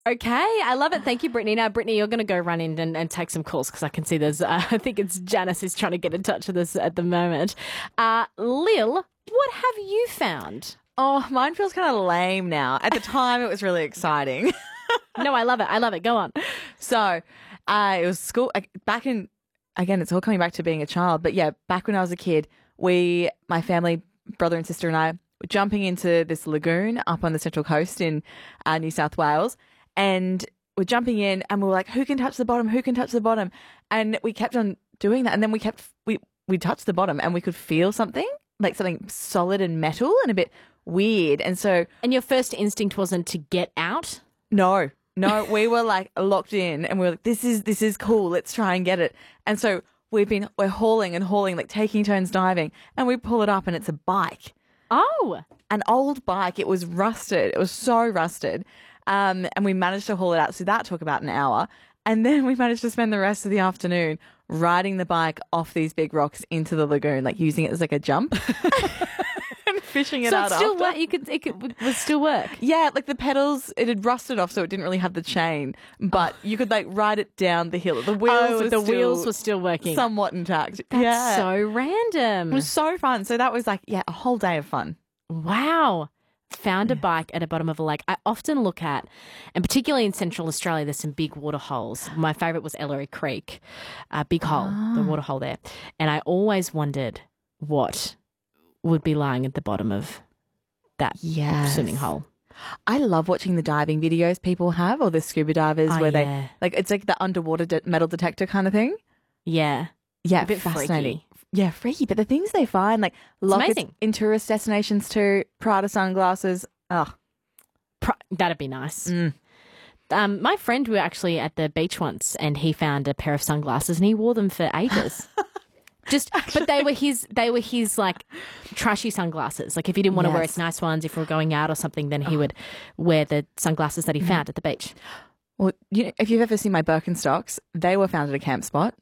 Okay, I love it. Thank you, Brittany. Now, Brittany, you're going to go run in and take some calls because I can see there's, I think it's Janice who's trying to get in touch with us at the moment. Lil, what have you found? Oh, mine feels kind of lame now. At the time, it was really exciting. No, I love it. I love it. Go on. So it was school back in, again, it's all coming back to being a child. But yeah, back when I was a kid, my family, brother and sister and I, were jumping into this lagoon up on the Central Coast in New South Wales. And we're jumping in and we were like, who can touch the bottom? Who can touch the bottom? And we kept on doing that. And then we touched the bottom and we could feel something, like something solid and metal and a bit weird. And so. And your first instinct wasn't to get out? No, we were like locked in and we were like, this is cool. Let's try and get it. And so we're hauling and hauling, like taking turns diving, and we pull it up and it's a bike. Oh. An old bike. It was rusted. It was so rusted. And we managed to haul it out. So that took about an hour. And then we managed to spend the rest of the afternoon riding the bike off these big rocks into the lagoon, like using it as like a jump. And fishing it out So it still after. it would still work? Yeah, like the pedals, it had rusted off, so it didn't really have the chain. But you could like ride it down the hill. The wheels were still working. somewhat intact. That's so random. It was so fun. So that was like, a whole day of fun. Wow. Found a bike at the bottom of a lake. I often look at, and particularly in Central Australia, there's some big water holes. My favourite was Ellery Creek, big hole, the water hole there. And I always wondered what would be lying at the bottom of that swimming hole. I love watching the diving videos people have, or the scuba divers they, like, it's like the underwater metal detector kind of thing. Yeah. Yeah, a bit fascinating. freaky. Yeah, freaky. But the things they find, like lockets amazing. in tourist destinations too, Prada sunglasses. Oh, that'd be nice. Mm. My friend were actually at the beach once, and he found a pair of sunglasses, and he wore them for ages. But they were his like trashy sunglasses. Like if he didn't want to wear his nice ones, if we were going out or something, then he would wear the sunglasses that he found at the beach. Well, if you've ever seen my Birkenstocks, they were found at a camp spot.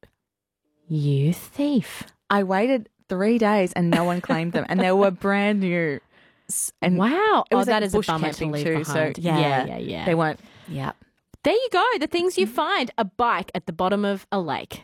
You thief. I waited 3 days and no one claimed them, and they were brand new. And wow. It was that like is bush a bummer to camping leave too, behind. so Yeah. They weren't. Yeah. There you go. The things you find. A bike at the bottom of a lake.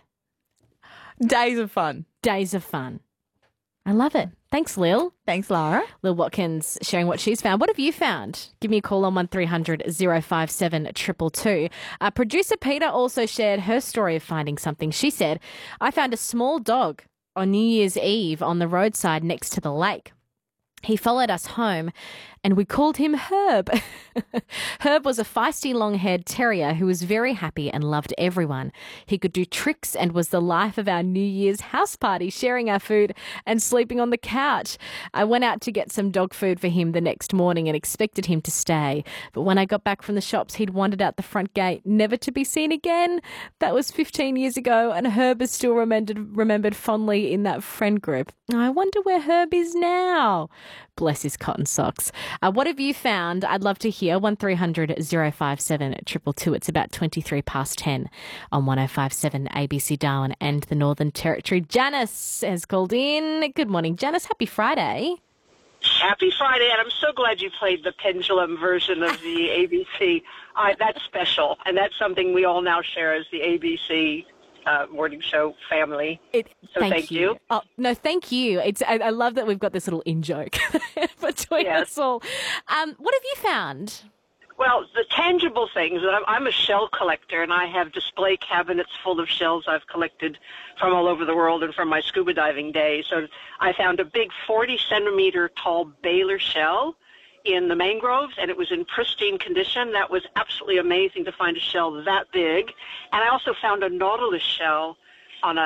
Days of fun. Days of fun. I love it. Thanks, Lil. Thanks, Lara. Lil Watkins sharing what she's found. What have you found? Give me a call on 1300 057 222. Producer Peter also shared her story of finding something. She said, I found a small dog on New Year's Eve on the roadside next to the lake. He followed us home and we called him Herb. Herb was a feisty long-haired terrier who was very happy and loved everyone. He could do tricks and was the life of our New Year's house party, sharing our food and sleeping on the couch. I went out to get some dog food for him the next morning and expected him to stay. But when I got back from the shops, he'd wandered out the front gate, never to be seen again. That was 15 years ago, and Herb is still remembered fondly in that friend group. I wonder where Herb is now. Bless his cotton socks. What have you found? I'd love to hear. 1300 057 222. It's about 23 past 10 on 1057 ABC Darwin and the Northern Territory. Janice has called in. Good morning, Janice. Happy Friday. Happy Friday, and I'm so glad you played the pendulum version of the ABC. That's special, and that's something we all now share as the ABC morning show family. Thank you. Oh, no, thank you. I love that we've got this little in-joke between us all. What have you found? Well, the tangible things, I'm a shell collector, and I have display cabinets full of shells I've collected from all over the world and from my scuba diving days. So I found a big 40-centimeter tall Baylor shell in the mangroves, and it was in pristine condition. That was absolutely amazing to find a shell that big. And I also found a nautilus shell on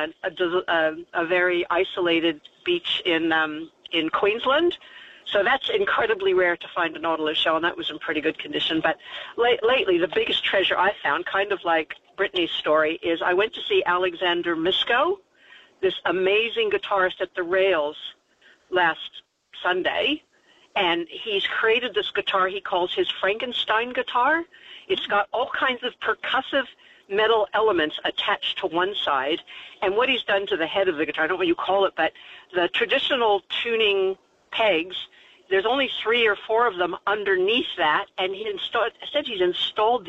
a very isolated beach in Queensland. So that's incredibly rare to find a nautilus shell, and that was in pretty good condition. But lately, the biggest treasure I found, kind of like Brittany's story, is I went to see Alexander Misko, this amazing guitarist at the Rails last Sunday. And he's created this guitar he calls his Frankenstein guitar. It's got all kinds of percussive metal elements attached to one side. And what he's done to the head of the guitar, I don't know what you call it, but the traditional tuning pegs, there's only 3 or 4 of them underneath that, and said he's installed